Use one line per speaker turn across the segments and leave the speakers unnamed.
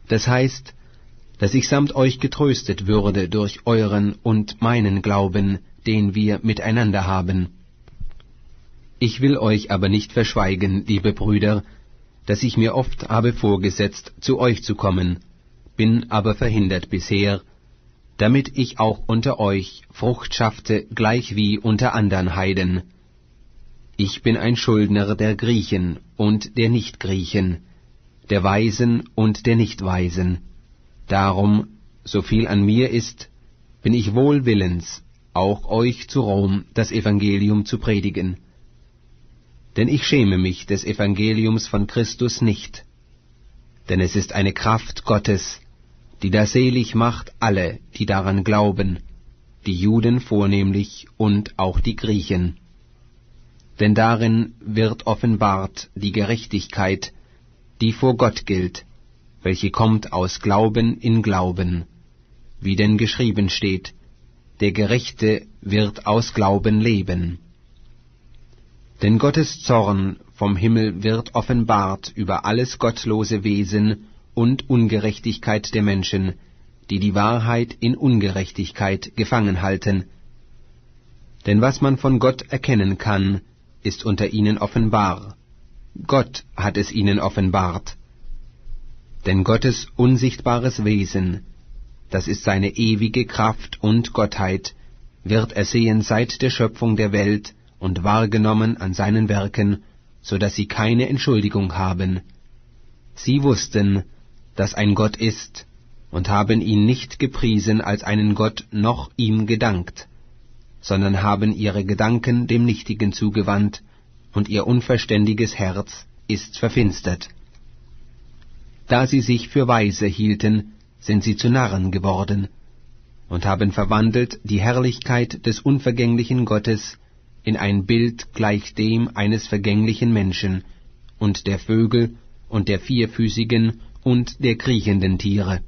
Das heißt, dass ich samt euch getröstet würde durch euren und meinen Glauben, den wir miteinander haben. Ich will euch aber nicht verschweigen, liebe Brüder, dass ich mir oft habe vorgesetzt, zu euch zu kommen, bin aber verhindert bisher, damit ich auch unter euch Frucht schaffte, gleich wie unter andern Heiden. Ich bin ein Schuldner der Griechen und der Nichtgriechen, der Weisen und der Nichtweisen. Darum, so viel an mir ist, bin ich wohl willens, auch euch zu Rom das Evangelium zu predigen. Denn ich schäme mich des Evangeliums von Christus nicht, denn es ist eine Kraft Gottes, die da selig macht alle, die daran glauben, die Juden vornehmlich und auch die Griechen. Denn darin wird offenbart die Gerechtigkeit, die vor Gott gilt, welche kommt aus Glauben in Glauben, wie denn geschrieben steht, der Gerechte wird aus Glauben leben. Denn Gottes Zorn vom Himmel wird offenbart über alles gottlose Wesen und Ungerechtigkeit der Menschen, die die Wahrheit in Ungerechtigkeit gefangen halten. Denn was man von Gott erkennen kann, ist unter ihnen offenbar. Gott hat es ihnen offenbart. Denn Gottes unsichtbares Wesen, das ist seine ewige Kraft und Gottheit, wird ersehen seit der Schöpfung der Welt und wahrgenommen an seinen Werken, so dass sie keine Entschuldigung haben. Sie wussten, dass ein Gott ist, und haben ihn nicht gepriesen als einen Gott noch ihm gedankt, sondern haben ihre Gedanken dem Nichtigen zugewandt, und ihr unverständiges Herz ist verfinstert. Da sie sich für Weise hielten, sind sie zu Narren geworden, und haben verwandelt die Herrlichkeit des unvergänglichen Gottes in ein Bild gleich dem eines vergänglichen Menschen, und der Vögel, und der vierfüßigen, und der kriechenden Tiere.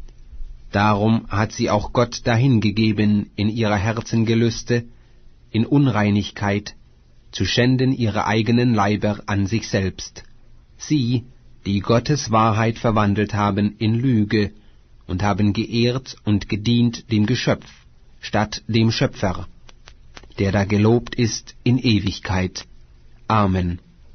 Darum hat sie auch Gott dahingegeben in ihrer Herzengelüste, in Unreinigkeit, zu schänden ihre eigenen Leiber an sich selbst, sie, die Gottes Wahrheit verwandelt haben in Lüge, und haben geehrt und gedient dem Geschöpf, statt dem Schöpfer, der da gelobt ist in Ewigkeit. Amen.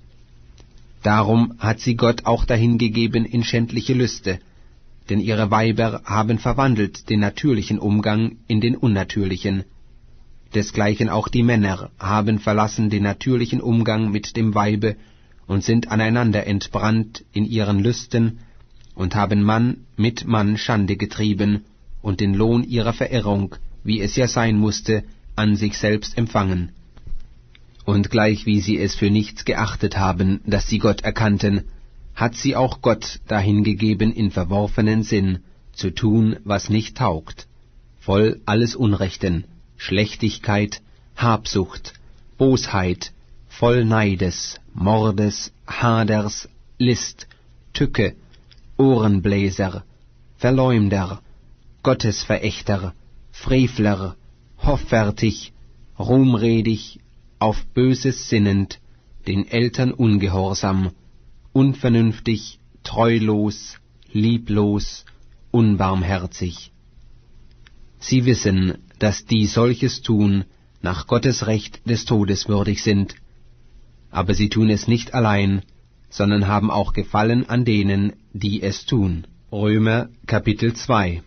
Darum hat sie Gott auch dahingegeben in schändliche Lüste, denn ihre Weiber haben verwandelt den natürlichen Umgang in den unnatürlichen. Desgleichen auch die Männer haben verlassen den natürlichen Umgang mit dem Weibe und sind aneinander entbrannt in ihren Lüsten und haben Mann mit Mann Schande getrieben und den Lohn ihrer Verirrung, wie es ja sein musste, an sich selbst empfangen. Und gleich wie sie es für nichts geachtet haben, dass sie Gott erkannten, hat sie auch Gott dahingegeben in verworfenen Sinn, zu tun, was nicht taugt, voll alles Unrechten, Schlechtigkeit, Habsucht, Bosheit, voll Neides, Mordes, Haders, List, Tücke, Ohrenbläser, Verleumder, Gottesverächter, Frevler, hoffärtig, ruhmredig, auf Böses sinnend, den Eltern ungehorsam, unvernünftig, treulos, lieblos, unbarmherzig. Sie wissen, dass die solches tun, nach Gottes Recht des Todes würdig sind, aber sie tun es nicht allein, sondern haben auch Gefallen an denen, die es tun. Römer Kapitel 2.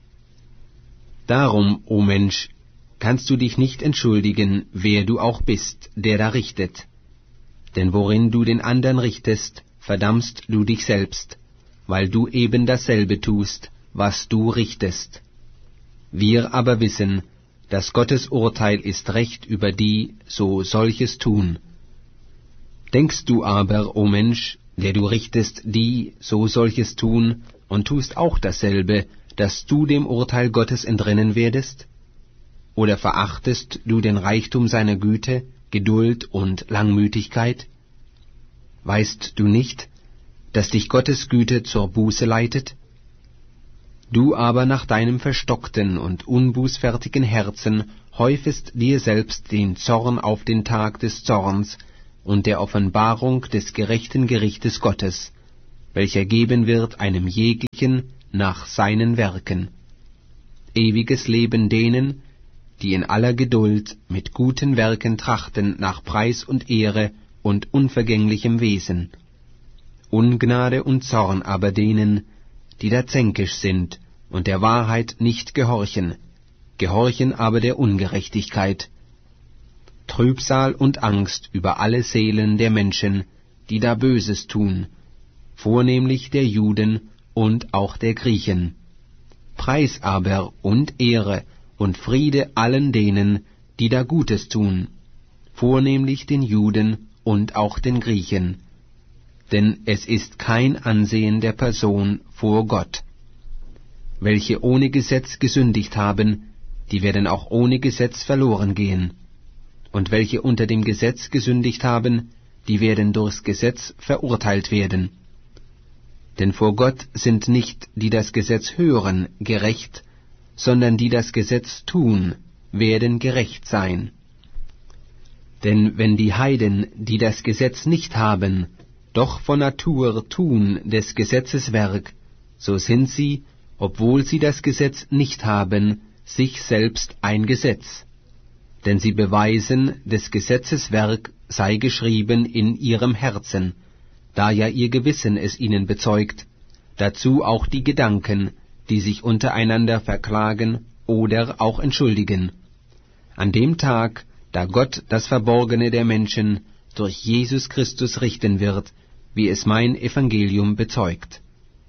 Darum, o Mensch, kannst du dich nicht entschuldigen, wer du auch bist, der da richtet. Denn worin du den andern richtest, verdammst du dich selbst, weil du eben dasselbe tust, was du richtest. Wir aber wissen, dass Gottes Urteil ist recht über die, so solches tun. Denkst du aber, o Mensch, der du richtest die, so solches tun, und tust auch dasselbe, dass du dem Urteil Gottes entrinnen werdest? Oder verachtest du den Reichtum seiner Güte, Geduld und Langmütigkeit? Weißt du nicht, dass dich Gottes Güte zur Buße leitet? Du aber nach deinem verstockten und unbußfertigen Herzen häufest dir selbst den Zorn auf den Tag des Zorns und der Offenbarung des gerechten Gerichtes Gottes, welcher geben wird einem jeglichen nach seinen Werken. Ewiges Leben denen, die in aller Geduld mit guten Werken trachten nach Preis und Ehre und unvergänglichem Wesen. Ungnade und Zorn aber denen, die da zänkisch sind und der Wahrheit nicht gehorchen, gehorchen aber der Ungerechtigkeit. Trübsal und Angst über alle Seelen der Menschen, die da Böses tun, vornehmlich der Juden und auch der Griechen. Preis aber und Ehre und Friede allen denen, die da Gutes tun, vornehmlich den Juden und auch den Griechen. Denn es ist kein Ansehen der Person vor Gott. Welche ohne Gesetz gesündigt haben, die werden auch ohne Gesetz verloren gehen. Und welche unter dem Gesetz gesündigt haben, die werden durchs Gesetz verurteilt werden. Denn vor Gott sind nicht, die das Gesetz hören, gerecht, sondern die das Gesetz tun, werden gerecht sein. Denn wenn die Heiden, die das Gesetz nicht haben, doch von Natur tun des Gesetzes Werk, so sind sie, obwohl sie das Gesetz nicht haben, sich selbst ein Gesetz. Denn sie beweisen, des Gesetzes Werk sei geschrieben in ihrem Herzen, da ja ihr Gewissen es ihnen bezeugt, dazu auch die Gedanken, die sich untereinander verklagen oder auch entschuldigen. An dem Tag, da Gott das Verborgene der Menschen durch Jesus Christus richten wird, wie es mein Evangelium bezeugt.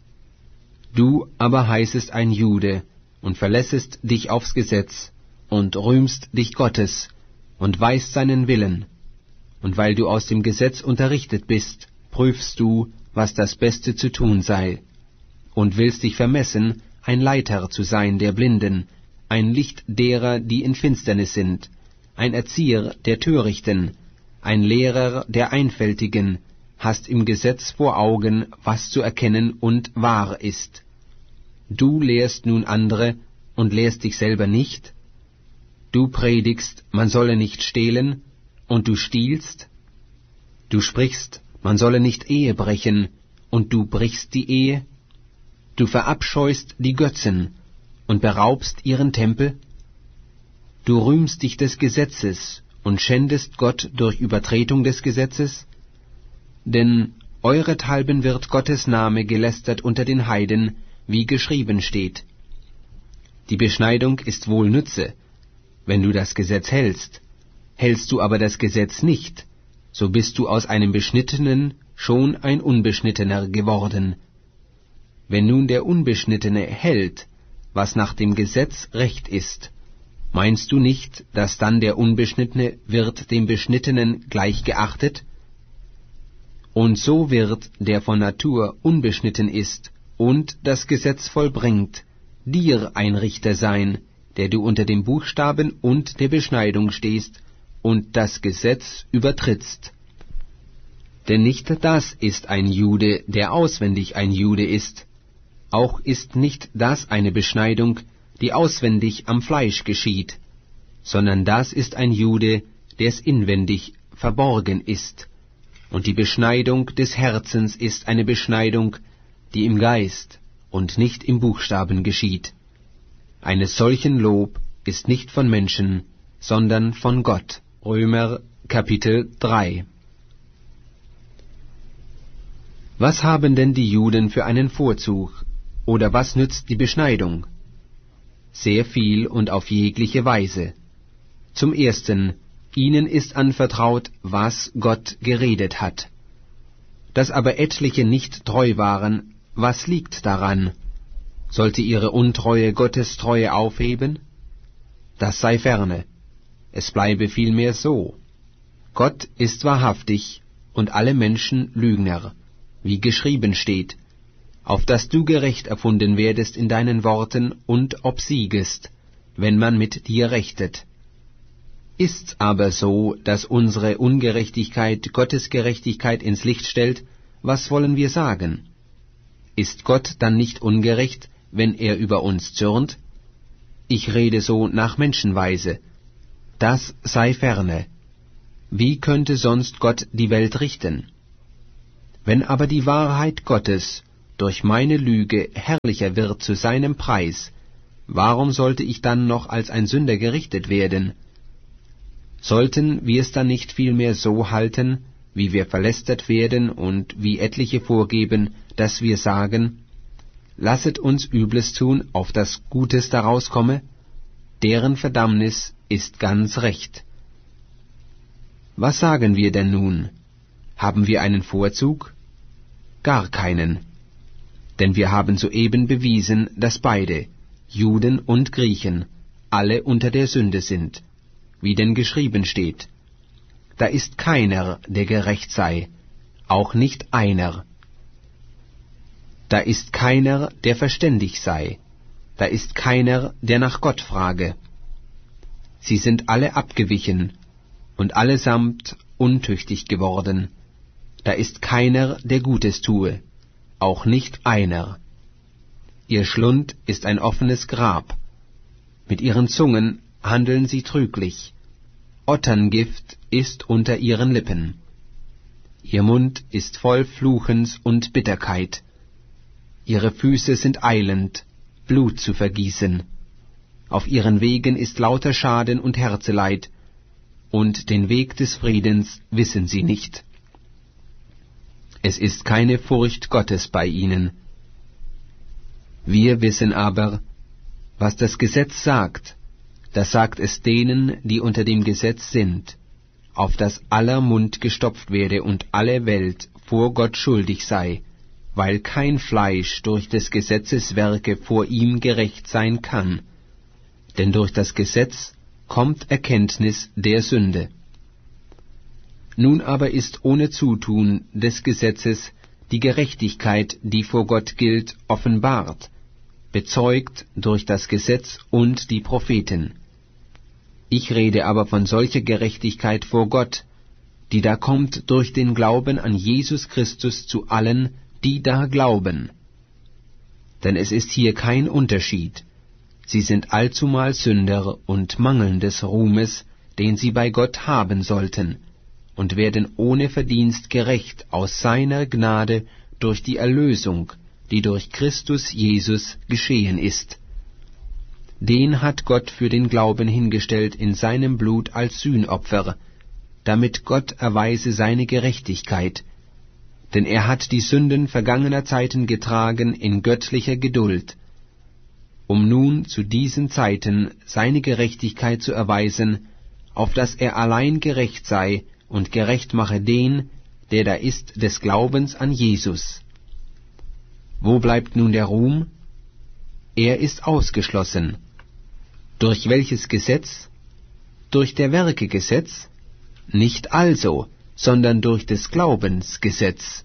Du aber heißest ein Jude und verlässest dich aufs Gesetz und rühmst dich Gottes und weißt seinen Willen. Und weil du aus dem Gesetz unterrichtet bist, prüfst du, was das Beste zu tun sei, und willst dich vermessen, ein Leiter zu sein der Blinden, ein Licht derer, die in Finsternis sind, ein Erzieher der Törichten, ein Lehrer der Einfältigen, hast im Gesetz vor Augen, was zu erkennen und wahr ist. Du lehrst nun andere und lehrst dich selber nicht? Du predigst, man solle nicht stehlen, und du stiehlst? Du sprichst, man solle nicht Ehe brechen, und du brichst die Ehe? Du verabscheust die Götzen und beraubst ihren Tempel? Du rühmst dich des Gesetzes und schändest Gott durch Übertretung des Gesetzes? Denn eurethalben wird Gottes Name gelästert unter den Heiden, wie geschrieben steht. Die Beschneidung ist wohl Nütze, wenn du das Gesetz hältst. Hältst du aber das Gesetz nicht, so bist du aus einem Beschnittenen schon ein Unbeschnittener geworden. Wenn nun der Unbeschnittene hält, was nach dem Gesetz recht ist, meinst du nicht, dass dann der Unbeschnittene wird dem Beschnittenen gleich geachtet? Und so wird, der von Natur unbeschnitten ist und das Gesetz vollbringt, dir ein Richter sein, der du unter dem Buchstaben und der Beschneidung stehst und das Gesetz übertrittst. Denn nicht das ist ein Jude, der auswendig ein Jude ist, auch ist nicht das eine Beschneidung, die auswendig am Fleisch geschieht, sondern das ist ein Jude, der's inwendig verborgen ist, und die Beschneidung des Herzens ist eine Beschneidung, die im Geist und nicht im Buchstaben geschieht. Eines solchen Lob ist nicht von Menschen, sondern von Gott. Römer Kapitel 3. Was haben denn die Juden für einen Vorzug, oder was nützt die Beschneidung? Sehr viel und auf jegliche Weise. Zum Ersten, ihnen ist anvertraut, was Gott geredet hat. Dass aber etliche nicht treu waren, was liegt daran? Sollte ihre Untreue Gottes Treue aufheben? Das sei ferne. Es bleibe vielmehr so. Gott ist wahrhaftig und alle Menschen Lügner, wie geschrieben steht, auf dass du gerecht erfunden werdest in deinen Worten und obsiegest, wenn man mit dir rechtet. Ist's aber so, dass unsere Ungerechtigkeit Gottes Gerechtigkeit ins Licht stellt, was wollen wir sagen? Ist Gott dann nicht ungerecht, wenn er über uns zürnt? Ich rede so nach Menschenweise. Das sei ferne. Wie könnte sonst Gott die Welt richten? Wenn aber die Wahrheit Gottes durch meine Lüge herrlicher wird zu seinem Preis, warum sollte ich dann noch als ein Sünder gerichtet werden? Sollten wir es dann nicht vielmehr so halten, wie wir verlästert werden und wie etliche vorgeben, dass wir sagen, lasset uns Übles tun, auf das Gutes daraus komme? Deren Verdammnis ist ganz recht. Was sagen wir denn nun? Haben wir einen Vorzug? Gar keinen. Denn wir haben soeben bewiesen, dass beide, Juden und Griechen, alle unter der Sünde sind, wie denn geschrieben steht. Da ist keiner, der gerecht sei, auch nicht einer. Da ist keiner, der verständig sei, da ist keiner, der nach Gott frage. Sie sind alle abgewichen und allesamt untüchtig geworden. Da ist keiner, der Gutes tue, auch nicht einer. Ihr Schlund ist ein offenes Grab. Mit ihren Zungen handeln sie trüglich. Otterngift ist unter ihren Lippen. Ihr Mund ist voll Fluchens und Bitterkeit. Ihre Füße sind eilend, Blut zu vergießen. Auf ihren Wegen ist lauter Schaden und Herzeleid, und den Weg des Friedens wissen sie nicht. Es ist keine Furcht Gottes bei ihnen. Wir wissen aber, was das Gesetz sagt, das sagt es denen, die unter dem Gesetz sind, auf dass aller Mund gestopft werde und alle Welt vor Gott schuldig sei, weil kein Fleisch durch des Gesetzes Werke vor ihm gerecht sein kann. Denn durch das Gesetz kommt Erkenntnis der Sünde. Nun aber ist ohne Zutun des Gesetzes die Gerechtigkeit, die vor Gott gilt, offenbart, bezeugt durch das Gesetz und die Propheten. Ich rede aber von solcher Gerechtigkeit vor Gott, die da kommt durch den Glauben an Jesus Christus zu allen, die da glauben. Denn es ist hier kein Unterschied. Sie sind allzumal Sünder und mangeln des Ruhmes, den sie bei Gott haben sollten, und werden ohne Verdienst gerecht aus seiner Gnade durch die Erlösung, die durch Christus Jesus geschehen ist. Den hat Gott für den Glauben hingestellt in seinem Blut als Sühnopfer, damit Gott erweise seine Gerechtigkeit, denn er hat die Sünden vergangener Zeiten getragen in göttlicher Geduld, um nun zu diesen Zeiten seine Gerechtigkeit zu erweisen, auf dass er allein gerecht sei und gerecht mache den, der da ist des Glaubens an Jesus. Wo bleibt nun der Ruhm? Er ist ausgeschlossen. Durch welches Gesetz? Durch der Werke Gesetz? Nicht also, sondern durch des Glaubens Gesetz.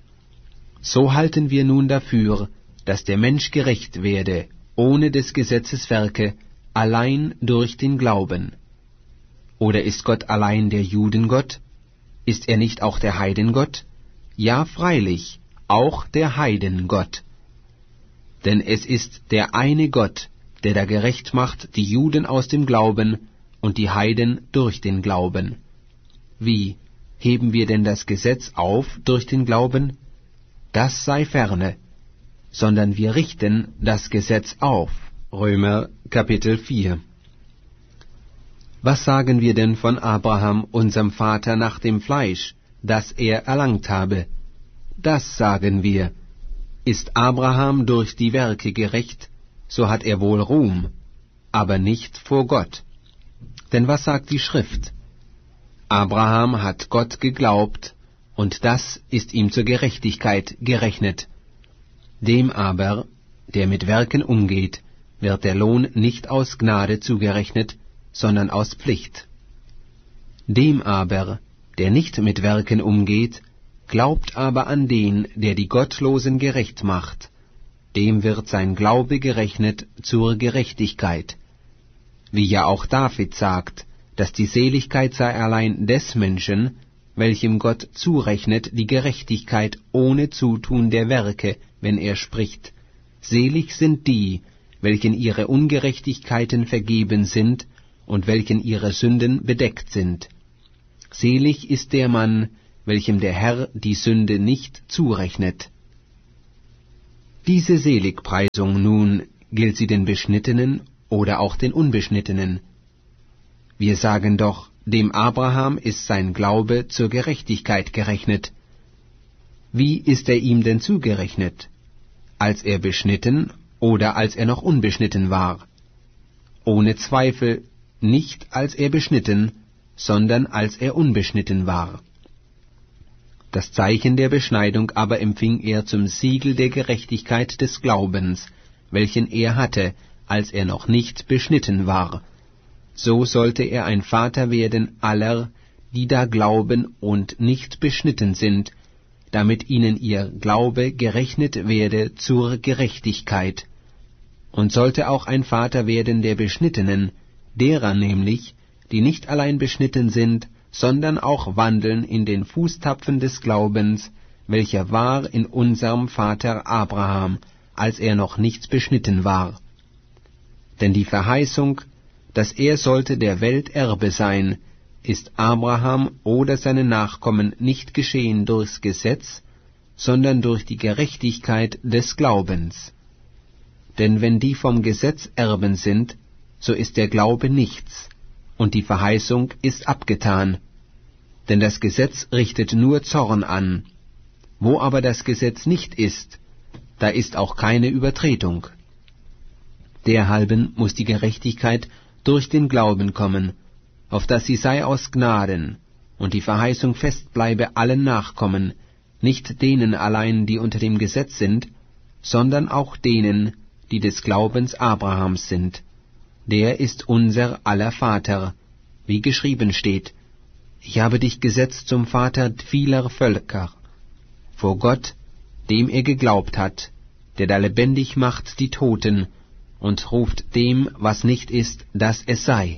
So halten wir nun dafür, dass der Mensch gerecht werde, ohne des Gesetzes Werke, allein durch den Glauben. Oder ist Gott allein der Judengott? Ist er nicht auch der Heidengott? Ja, freilich, auch der Heidengott. Denn es ist der eine Gott, der da gerecht macht die Juden aus dem Glauben und die Heiden durch den Glauben. Wie, heben wir denn das Gesetz auf durch den Glauben? Das sei ferne, sondern wir richten das Gesetz auf. Römer Kapitel 4. Was sagen wir denn von Abraham, unserem Vater nach dem Fleisch, das er erlangt habe? Das sagen wir. Ist Abraham durch die Werke gerecht, so hat er wohl Ruhm, aber nicht vor Gott. Denn was sagt die Schrift? Abraham hat Gott geglaubt, und das ist ihm zur Gerechtigkeit gerechnet. Dem aber, der mit Werken umgeht, wird der Lohn nicht aus Gnade zugerechnet, sondern aus Pflicht. Dem aber, der nicht mit Werken umgeht, glaubt aber an den, der die Gottlosen gerecht macht, dem wird sein Glaube gerechnet zur Gerechtigkeit. Wie ja auch David sagt, dass die Seligkeit sei allein des Menschen, welchem Gott zurechnet die Gerechtigkeit ohne Zutun der Werke, wenn er spricht, selig sind die, welchen ihre Ungerechtigkeiten vergeben sind und welchen ihre Sünden bedeckt sind. Selig ist der Mann, welchem der Herr die Sünde nicht zurechnet. Diese Seligpreisung nun, gilt sie den Beschnittenen oder auch den Unbeschnittenen? Wir sagen doch, dem Abraham ist sein Glaube zur Gerechtigkeit gerechnet. Wie ist er ihm denn zugerechnet? Als er beschnitten oder als er noch unbeschnitten war? Ohne Zweifel nicht als er beschnitten, sondern als er unbeschnitten war. Das Zeichen der Beschneidung aber empfing er zum Siegel der Gerechtigkeit des Glaubens, welchen er hatte, als er noch nicht beschnitten war. So sollte er ein Vater werden aller, die da glauben und nicht beschnitten sind, damit ihnen ihr Glaube gerechnet werde zur Gerechtigkeit. Und sollte auch ein Vater werden der Beschnittenen, derer nämlich, die nicht allein beschnitten sind, sondern auch wandeln in den Fußtapfen des Glaubens, welcher war in unserem Vater Abraham, als er noch nicht beschnitten war. Denn die Verheißung, dass er sollte der Welt Erbe sein, ist Abraham oder seine Nachkommen nicht geschehen durchs Gesetz, sondern durch die Gerechtigkeit des Glaubens. Denn wenn die vom Gesetz Erben sind, so ist der Glaube nichts, und die Verheißung ist abgetan. Denn das Gesetz richtet nur Zorn an. Wo aber das Gesetz nicht ist, da ist auch keine Übertretung. Derhalben muß die Gerechtigkeit durch den Glauben kommen, auf dass sie sei aus Gnaden, und die Verheißung fest bleibe allen Nachkommen, nicht denen allein, die unter dem Gesetz sind, sondern auch denen, die des Glaubens Abrahams sind. Der ist unser aller Vater, wie geschrieben steht, ich habe dich gesetzt zum Vater vieler Völker, vor Gott, dem er geglaubt hat, der da lebendig macht die Toten und ruft dem, was nicht ist, dass es sei.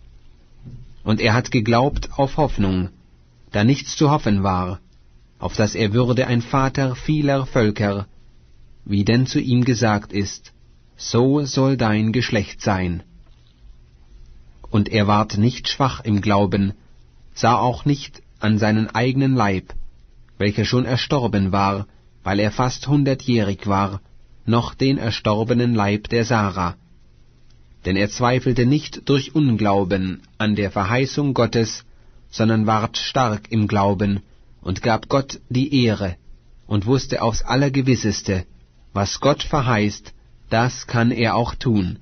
Und er hat geglaubt auf Hoffnung, da nichts zu hoffen war, auf dass er würde ein Vater vieler Völker, wie denn zu ihm gesagt ist, so soll dein Geschlecht sein. Und er ward nicht schwach im Glauben, sah auch nicht an seinen eigenen Leib, welcher schon erstorben war, weil er fast 100-jährig war, noch den erstorbenen Leib der Sarah. Denn er zweifelte nicht durch Unglauben an der Verheißung Gottes, sondern ward stark im Glauben und gab Gott die Ehre und wusste aufs Allergewisseste, was Gott verheißt, das kann er auch tun.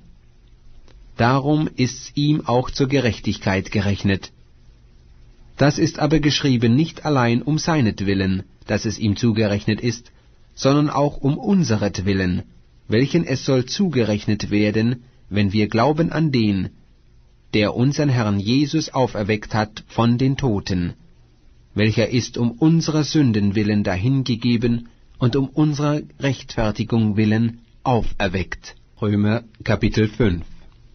Darum ist's ihm auch zur Gerechtigkeit gerechnet. Das ist aber geschrieben nicht allein um seinetwillen, dass es ihm zugerechnet ist, sondern auch um unseretwillen, welchen es soll zugerechnet werden, wenn wir glauben an den, der unseren Herrn Jesus auferweckt hat von den Toten, welcher ist um unserer Sünden willen dahingegeben und um unserer Rechtfertigung willen auferweckt. Römer Kapitel 5.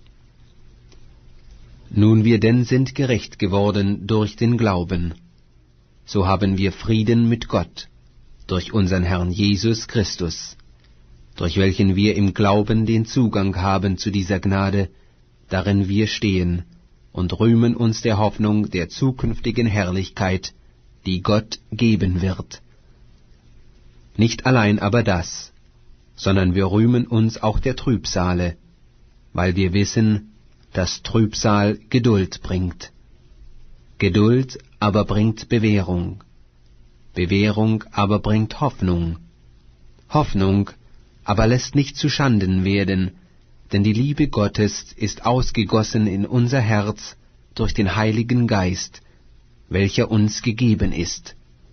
Nun wir denn sind gerecht geworden durch den Glauben, so haben wir Frieden mit Gott, durch unseren Herrn Jesus Christus, durch welchen wir im Glauben den Zugang haben zu dieser Gnade, darin wir stehen, und rühmen uns der Hoffnung der zukünftigen Herrlichkeit, die Gott geben wird. Nicht allein aber das, sondern wir rühmen uns auch der Trübsale, weil wir wissen, dass Trübsal Geduld bringt. Geduld aber bringt Bewährung. Bewährung aber bringt Hoffnung. Hoffnung aber lässt nicht zu Schanden werden, denn die Liebe Gottes ist ausgegossen in unser Herz durch den Heiligen Geist, welcher uns gegeben ist.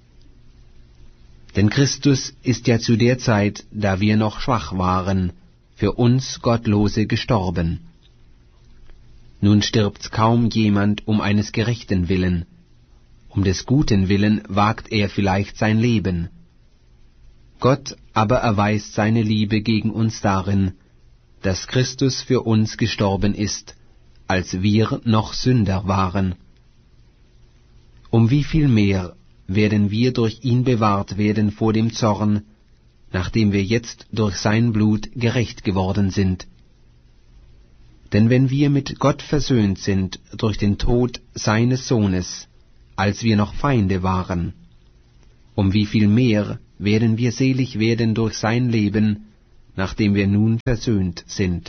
Denn Christus ist ja zu der Zeit, da wir noch schwach waren, für uns Gottlose gestorben. Nun stirbt kaum jemand um eines Gerechten willen, um des Guten willen wagt er vielleicht sein Leben. Gott aber erweist seine Liebe gegen uns darin, dass Christus für uns gestorben ist, als wir noch Sünder waren. Um wie viel mehr werden wir durch ihn bewahrt werden vor dem Zorn, nachdem wir jetzt durch sein Blut gerecht geworden sind. Denn wenn wir mit Gott versöhnt sind durch den Tod seines Sohnes, als wir noch Feinde waren, um wie viel mehr werden wir selig werden durch sein Leben, nachdem wir nun versöhnt sind.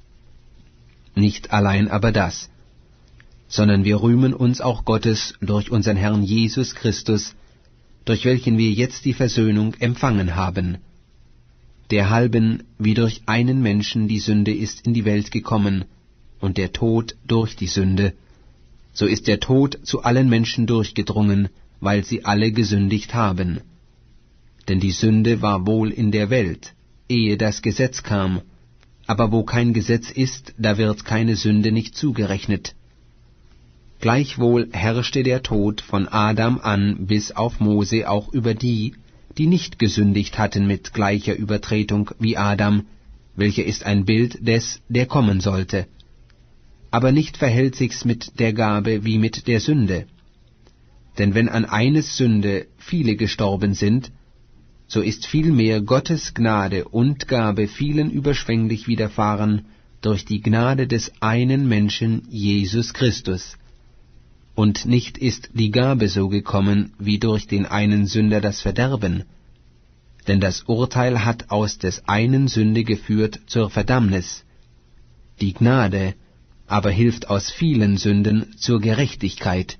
Nicht allein aber das, sondern wir rühmen uns auch Gottes durch unseren Herrn Jesus Christus, durch welchen wir jetzt die Versöhnung empfangen haben. Derhalben, wie durch einen Menschen die Sünde ist in die Welt gekommen, und der Tod durch die Sünde, so ist der Tod zu allen Menschen durchgedrungen, weil sie alle gesündigt haben. Denn die Sünde war wohl in der Welt, ehe das Gesetz kam, aber wo kein Gesetz ist, da wird keine Sünde nicht zugerechnet. Gleichwohl herrschte der Tod von Adam an bis auf Mose auch über die, die nicht gesündigt hatten mit gleicher Übertretung wie Adam, welcher ist ein Bild des, der kommen sollte. Aber nicht verhält sich's mit der Gabe wie mit der Sünde. Denn wenn an eines Sünde viele gestorben sind, so ist vielmehr Gottes Gnade und Gabe vielen überschwänglich widerfahren durch die Gnade des einen Menschen Jesus Christus. Und nicht ist die Gabe so gekommen, wie durch den einen Sünder das Verderben. Denn das Urteil hat aus des einen Sünde geführt zur Verdammnis. Die Gnade aber hilft aus vielen Sünden zur Gerechtigkeit.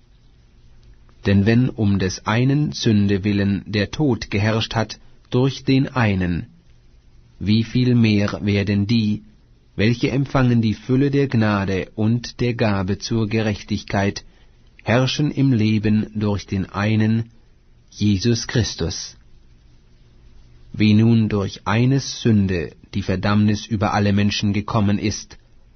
Denn wenn um des einen Sünde willen der Tod geherrscht hat durch den einen, wie viel mehr werden die, welche empfangen die Fülle der Gnade und der Gabe zur Gerechtigkeit, herrschen im Leben durch den einen, Jesus Christus. Wie nun durch eines Sünde die Verdammnis über alle Menschen gekommen ist,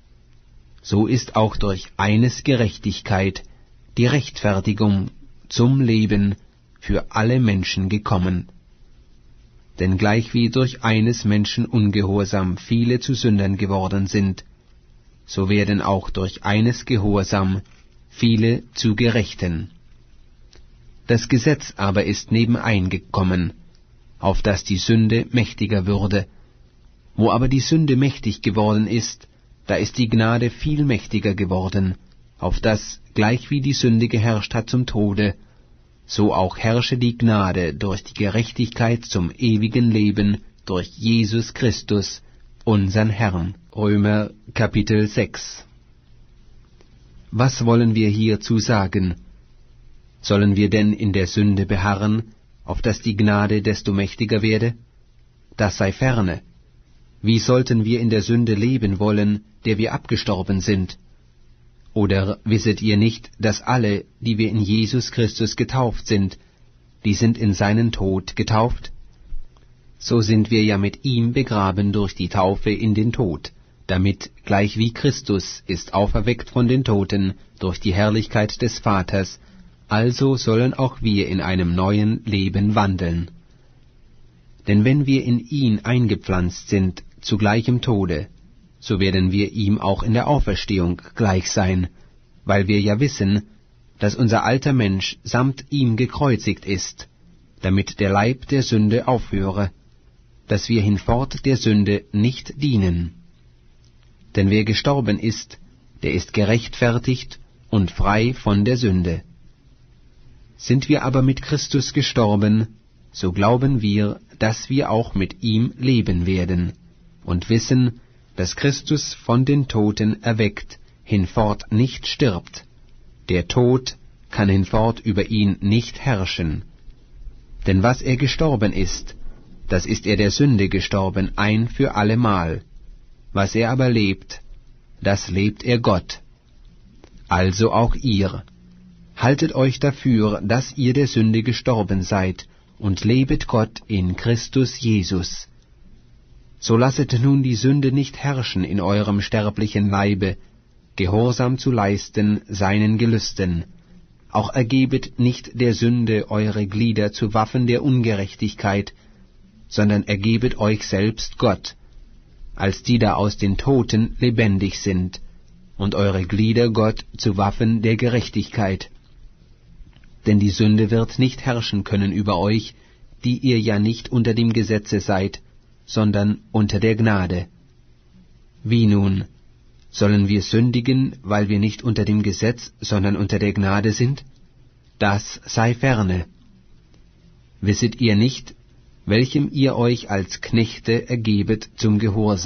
so ist auch durch eines Gerechtigkeit die Rechtfertigung zum Leben für alle Menschen gekommen. Denn gleichwie durch eines Menschen Ungehorsam viele zu Sündern geworden sind, so werden auch durch eines Gehorsam viele zu Gerechten. Das Gesetz aber ist nebenein gekommen, auf dass die Sünde mächtiger würde. Wo aber die Sünde mächtig geworden ist, da ist die Gnade viel mächtiger geworden, auf dass, gleichwie die Sünde geherrscht hat zum Tode, so auch herrsche die Gnade durch die Gerechtigkeit zum ewigen Leben durch Jesus Christus, unsern Herrn. Römer Kapitel 6. Was wollen wir hierzu sagen? Sollen wir denn in der Sünde beharren, auf dass die Gnade desto mächtiger werde? Das sei ferne. Wie sollten wir in der Sünde leben wollen, der wir abgestorben sind? Oder wisset ihr nicht, dass alle, die wir in Jesus Christus getauft sind, die sind in seinen Tod getauft? So sind wir ja mit ihm begraben durch die Taufe in den Tod, damit, gleich wie Christus ist auferweckt von den Toten durch die Herrlichkeit des Vaters, also sollen auch wir in einem neuen Leben wandeln. Denn wenn wir in ihn eingepflanzt sind zu gleichem Tode, so werden wir ihm auch in der Auferstehung gleich sein, weil wir ja wissen, dass unser alter Mensch samt ihm gekreuzigt ist, damit der Leib der Sünde aufhöre, dass wir hinfort der Sünde nicht dienen. Denn wer gestorben ist, der ist gerechtfertigt und frei von der Sünde. Sind wir aber mit Christus gestorben, so glauben wir, dass wir auch mit ihm leben werden, und wissen, dass Christus von den Toten erweckt, hinfort nicht stirbt. Der Tod kann hinfort über ihn nicht herrschen. Denn was er gestorben ist, das ist er der Sünde gestorben ein für allemal. Was er aber lebt, das lebt er Gott. Also auch ihr. Haltet euch dafür, dass ihr der Sünde gestorben seid, und lebet Gott in Christus Jesus. So lasset nun die Sünde nicht herrschen in eurem sterblichen Leibe, gehorsam zu leisten seinen Gelüsten. Auch ergebet nicht der Sünde eure Glieder zu Waffen der Ungerechtigkeit, sondern ergebet euch selbst Gott, als die da aus den Toten lebendig sind, und eure Glieder Gott zu Waffen der Gerechtigkeit. Denn die Sünde wird nicht herrschen können über euch, die ihr ja nicht unter dem Gesetze seid, sondern unter der Gnade. Wie nun? Sollen wir sündigen, weil wir nicht unter dem Gesetz, sondern unter der Gnade sind? Das sei ferne. wisset ihr nicht, welchem ihr euch als Knechte ergebet zum Gehorsam?